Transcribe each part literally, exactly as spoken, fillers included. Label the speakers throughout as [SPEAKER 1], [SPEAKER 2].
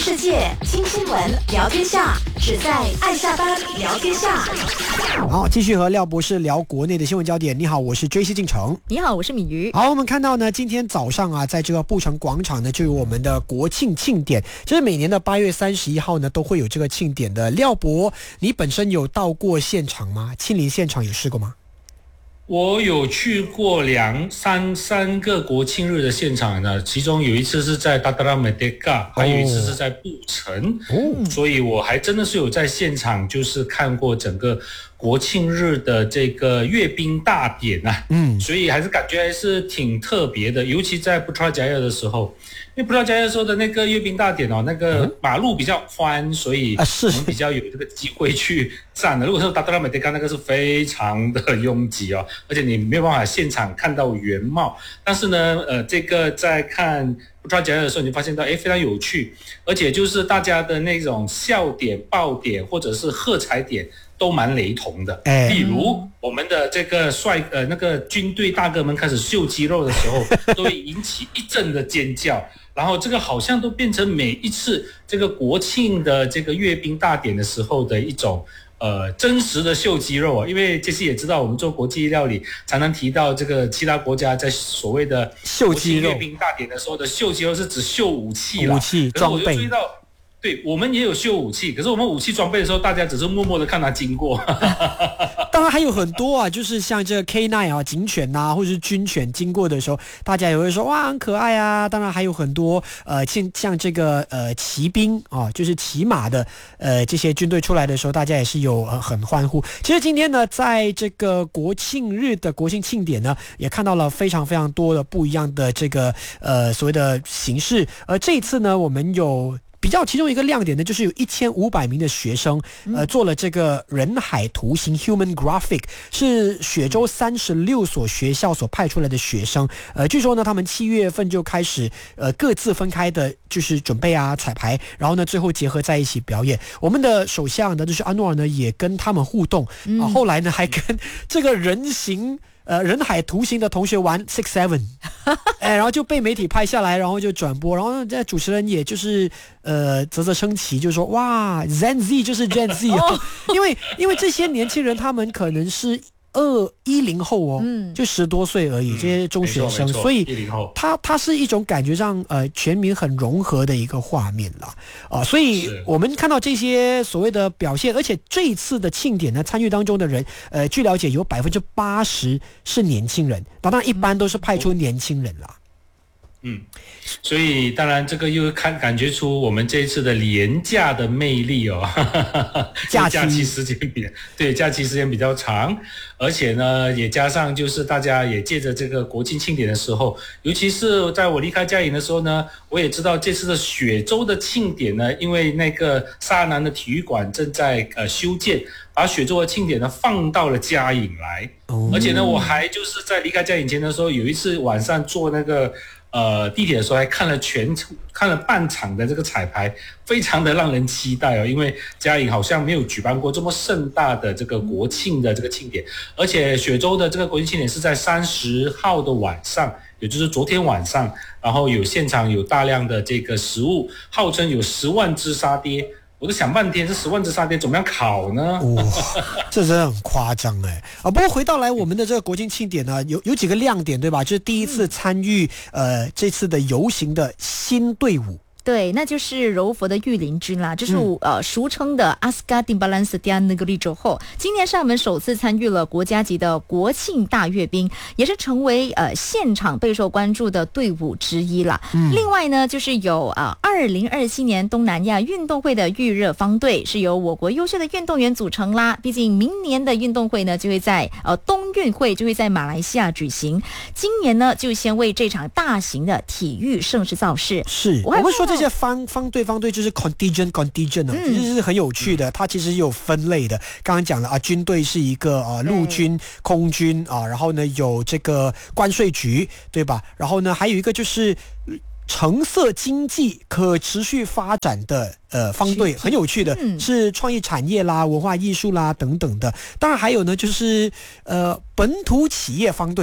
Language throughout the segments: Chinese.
[SPEAKER 1] 世界，听新闻，聊天下，只在爱下班聊天下。
[SPEAKER 2] 好，继续和廖博士聊国内的新闻焦点。你好，我是 J C 进城。
[SPEAKER 3] 你好，我是敏瑜。
[SPEAKER 2] 好，我们看到呢，今天早上啊，在这个布城广场呢，就有我们的国庆庆典。就是每年的八月三十一号呢，都会有这个庆典的。廖博，你本身有到过现场吗？亲临现场有试过吗？
[SPEAKER 4] 我有去过两三三个国庆日的现场呢，其中有一次是在达达拉美德嘎，还有一次是在布城，哦，所以我还真的是有在现场就是看过整个国庆日的这个阅兵大典啊，嗯，所以还是感觉还是挺特别的，尤其在布特加亚的时候，因为布特加亚的时候的那个阅兵大典哦，那个马路比较宽，所以我们比较有这个机会去站的。如果说达达拉美德嘎那个是非常的拥挤哦。而且你没有办法现场看到原貌，但是呢，呃，这个在看布特加亚的时候，你发现到，哎，非常有趣，而且就是大家的那种笑点、爆点或者是喝彩点都蛮雷同的。哎，例如我们的这个帅呃那个军队大哥们开始秀肌肉的时候，都会引起一阵的尖叫。然后这个好像都变成每一次这个国庆的这个阅兵大典的时候的一种。呃，真实的秀肌肉啊，因为杰西也知道，我们做国际料理常常提到这个其他国家在所谓的
[SPEAKER 2] 秀肌肉
[SPEAKER 4] 阅兵大典的时候的秀肌肉是指秀武器啦，
[SPEAKER 2] 武器装备。
[SPEAKER 4] 注意到，对我们也有秀武器，可是我们武器装备的时候，大家只是默默的看它经过。
[SPEAKER 2] 当然还有很多啊，就是像这个 K 九 啊，警犬啊，或者是军犬经过的时候，大家也会说哇很可爱啊。当然还有很多呃，像像这个呃骑兵啊，就是骑马的呃这些军队出来的时候，大家也是有、呃、很欢呼。其实今天呢，在这个国庆日的国庆庆典呢，也看到了非常非常多的不一样的这个呃所谓的形式。而这一次呢，我们有。比较其中一个亮点呢，就是有一千五百名的学生，呃，做了这个人海图形 （Human Graphic），是雪州三十六所学校所派出来的学生。呃，据说呢，他们七月份就开始，呃，各自分开的，就是准备啊、彩排，然后呢，最后结合在一起表演。我们的首相呢，就是安诺尔呢，也跟他们互动啊、呃，后来呢，还跟这个人形。呃，人海图形的同学玩 six seven， 哎，然后就被媒体拍下来，然后就转播，然后这主持人也就是呃啧啧称奇，就说哇 Gen Z 就是 Gen Z 哦，因为因为这些年轻人他们可能是。二一零后哦，嗯，就十多岁而已，这些中学生，所以它它是一种感觉上呃全民很融合的一个画面啦，啊、呃，所以我们看到这些所谓的表现，而且这一次的庆典呢，参与当中的人，呃，据了解有百分之八十是年轻人，当然一般都是派出年轻人啦。
[SPEAKER 4] 嗯，所以当然这个又看感觉出我们这一次的连假的魅力哦，假期假期时间比对假期时间比较长，而且呢也加上就是大家也借着这个国庆庆典的时候，尤其是在我离开嘉颖的时候呢，我也知道这次的雪州的庆典呢，因为那个沙南的体育馆正在呃修建，把雪州的庆典呢放到了嘉颖来，哦、而且呢我还就是在离开嘉颖前的时候，有一次晚上坐那个。呃，地铁的时候还看了全看了半场的这个彩排，非常的让人期待哦。因为嘉颖好像没有举办过这么盛大的这个国庆的这个庆典，而且雪州的这个国庆庆典是在三十号的晚上，也就是昨天晚上，然后有现场有大量的这个食物，号称有十万只沙爹。我就想半天，这十万只沙爹怎么样烤呢？
[SPEAKER 2] 哇、哦，这真的很夸张哎啊！不过回到来我们的这个国庆庆典呢，有有几个亮点对吧？就是第一次参与呃这次的游行的新队伍。
[SPEAKER 3] 对，那就是柔佛的玉林军啦，这是、嗯、呃俗称的阿斯加丁巴兰斯迪安那个利州后，今年上门首次参与了国家级的国庆大阅兵，也是成为呃现场备受关注的队伍之一啦。嗯、另外呢，就是有啊二零二七年东南亚运动会的预热方队，是由我国优秀的运动员组成啦。毕竟明年的运动会呢，就会在呃冬运会就会在马来西亚举行，今年呢就先为这场大型的体育盛事造势。
[SPEAKER 2] 是，我们说这。这些方方队方队就是 contingent contingent 啊，其实是很有趣的。它其实有分类的。刚刚讲了啊，军队是一个啊，陆军、空军啊，然后呢有这个关税局，对吧？然后呢还有一个就是橙色经济可持续发展的呃方队，很有趣的，嗯、是创意产业啦、文化艺术啦等等的。当然还有呢就是呃本土企业方队。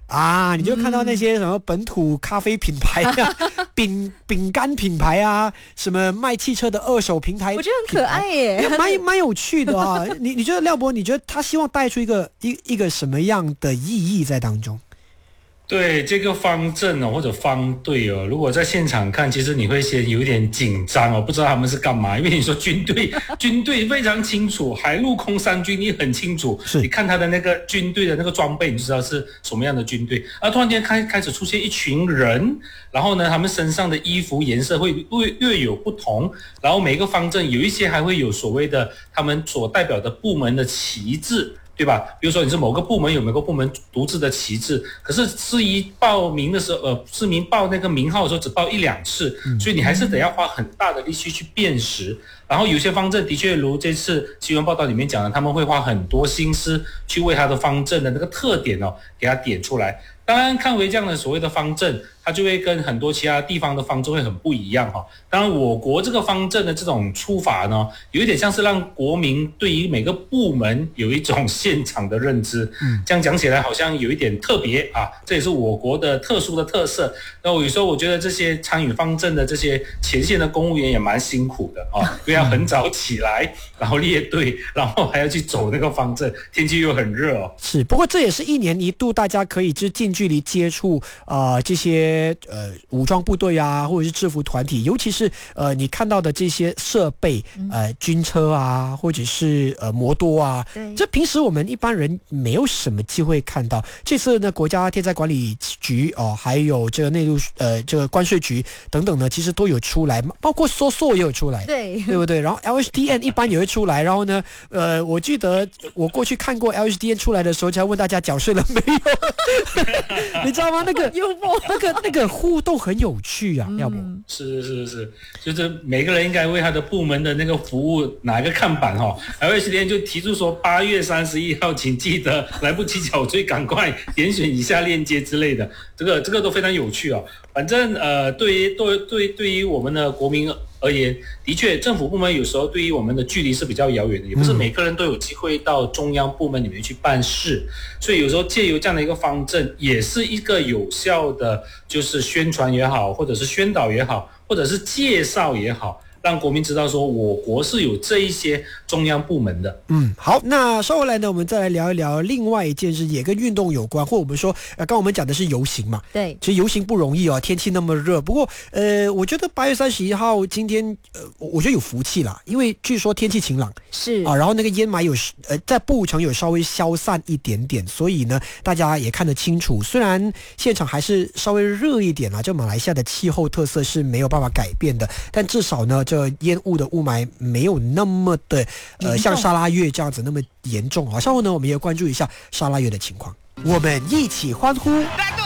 [SPEAKER 2] 啊，你就看到那些什么本土咖啡品牌啊、饼饼干品牌啊，什么卖汽车的二手平台，
[SPEAKER 3] 我觉得很可爱耶，
[SPEAKER 2] 蛮蛮有趣的啊。你你觉得廖博，你觉得他希望带出一个一一个什么样的意义在当中？
[SPEAKER 4] 对这个方阵哦，或者方队哦，如果在现场看，其实你会先有一点紧张哦，不知道他们是干嘛。因为你说军队，军队非常清楚，海陆空三军你很清楚，你看他的那个军队的那个装备，你就知道是什么样的军队。而突然间开开始出现一群人，然后呢，他们身上的衣服颜色会略略有不同，然后每个方阵有一些还会有所谓的他们所代表的部门的旗帜。对吧？比如说你是某个部门有某个部门独自的旗帜，可是司仪报名的时候，呃，市民报那个名号的时候只报一两次，所以你还是得要花很大的力气去辨识。然后有些方阵的确如这次新闻报道里面讲的，他们会花很多心思去为他的方阵的那个特点哦，给它点出来。当然，看回这样的所谓的方阵，它就会跟很多其他地方的方阵会很不一样哈。当然，我国这个方阵的这种出法呢，有一点像是让国民对于每个部门有一种现场的认知。嗯，这样讲起来好像有一点特别啊，这也是我国的特殊的特色。那我有时候我觉得这些参与方阵的这些前线的公务员也蛮辛苦的啊，因为要很早起来，然后列队，然后还要去走那个方阵，天气又很热哦。
[SPEAKER 2] 是，不过这也是一年一度大家可以就近距离接触啊、呃、这些呃武装部队啊，或者是制服团体，尤其是呃你看到的这些设备，呃军车啊，或者是呃摩托啊，这平时我们一般人没有什么机会看到。这次呢，国家天灾管理局哦、呃，还有这个内陆呃这个关税局等等呢，其实都有出来，包括 S O S O 也有出来，对对不对？然后 L H D N 一般也会出来，然后呢，呃，我记得我过去看过 L H D N 出来的时候，就要问大家缴税了没有。你知道吗？那个幽默，那个那个互动很有趣啊，要不？
[SPEAKER 4] 是是是是，就是每个人应该为他的部门的那个服务拿一个看板哈、哦。L H D N 就提出说，八月三十一号，请记得来不及缴税，赶快点选以下链接之类的，这个这个都非常有趣啊、哦。反正呃，对于对对对于我们的国民而言，的确，政府部门有时候对于我们的距离是比较遥远的，也不是每个人都有机会到中央部门里面去办事，所以有时候借由这样的一个方阵，也是一个有效的，就是宣传也好，或者是宣导也好，或者是介绍也好。让国民知道说，我国是有这一些中央部门的。
[SPEAKER 2] 嗯，好，那稍后来呢，我们再来聊一聊另外一件事，也跟运动有关，或我们说，呃，刚我们讲的是游行嘛。
[SPEAKER 3] 对，
[SPEAKER 2] 其实游行不容易哦，天气那么热。不过，呃，我觉得八月三十一号今天，呃，我觉得有福气啦，因为据说天气晴朗，
[SPEAKER 3] 是
[SPEAKER 2] 啊，然后那个烟霾有，呃，在布城有稍微消散一点点，所以呢，大家也看得清楚。虽然现场还是稍微热一点啦，就马来西亚的气候特色是没有办法改变的，但至少呢，这烟雾的雾霾没有那么的呃像沙拉越这样子那么严重啊。稍后呢，我们也关注一下沙拉越的情况，我们一起欢呼。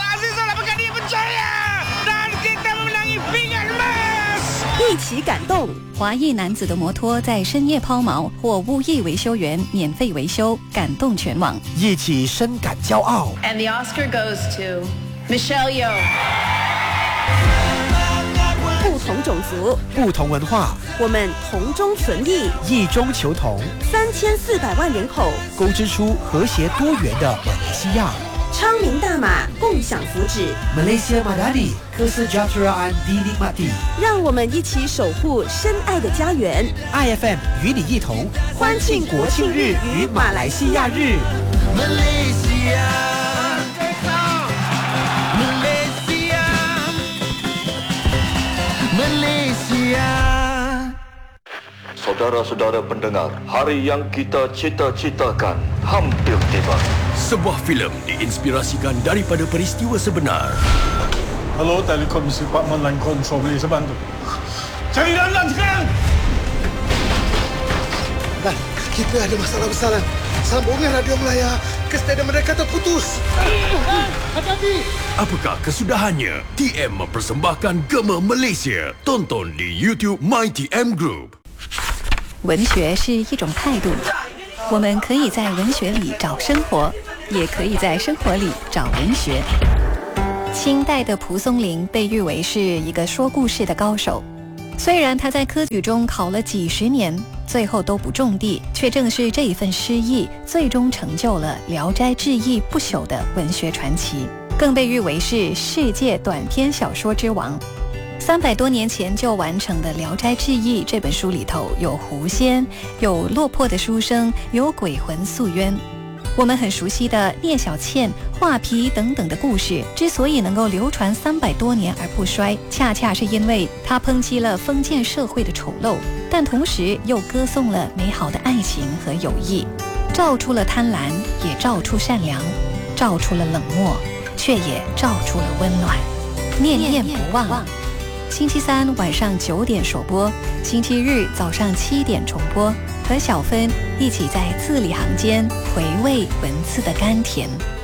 [SPEAKER 1] 一起感动，
[SPEAKER 5] 华裔男子的摩托在深夜抛锚，获无裔维修员免费维修，感动全网。
[SPEAKER 2] 一起深感骄傲。
[SPEAKER 6] And the Oscar goes to Michelle Yeoh。
[SPEAKER 1] 不同种族，
[SPEAKER 2] 不同文化，
[SPEAKER 1] 我们同中存异，
[SPEAKER 2] 异中求同。
[SPEAKER 1] 三千四百万人口，
[SPEAKER 2] 勾织出和谐多元的马来西亚。
[SPEAKER 1] 昌明大马，共享福祉。
[SPEAKER 2] Malaysia Madani, Kesejahteraan dinikmati。让
[SPEAKER 1] 我们一起守护深爱的家园。
[SPEAKER 2] I F M 与你一同欢庆国庆日与马来西亚日。
[SPEAKER 7] Saudara-saudara pendengar, hari yang kita cita-citakan hampir tiba.
[SPEAKER 8] Sebuah filem diinspirasikan daripada peristiwa sebenar.
[SPEAKER 9] Hello, Telekom Department Line Control, boleh saya bantu? Cari landan sekarang!
[SPEAKER 10] Lan, kita ada masalah besar, Lan. Sambungan radio Melaya ke stadium mereka terputus.
[SPEAKER 9] Hati-hati!
[SPEAKER 8] Apakah kesudahannya? T M mempersembahkan Gema Malaysia. Tonton di YouTube My T M Group.
[SPEAKER 5] 文学是一种态度，我们可以在文学里找生活，也可以在生活里找文学。清代的蒲松龄被誉为是一个说故事的高手，虽然他在科举中考了几十年，最后都不中第，却正是这一份诗意，最终成就了《聊斋志异》不朽的文学传奇。 更被誉为是世界短篇小说之王。三百多年前就完成的《聊斋志异》这本书里头，有狐仙，有落魄的书生，有鬼魂诉冤。我们很熟悉的聂小倩、画皮等等的故事，之所以能够流传三百多年而不衰，恰恰是因为它抨击了封建社会的丑陋，但同时又歌颂了美好的爱情和友谊，照出了贪婪，也照出善良，照出了冷漠，却也照出了温暖。念念不忘。星期三晚上九点首播，星期日早上七点重播，和小芬一起在字里行间回味文字的甘甜。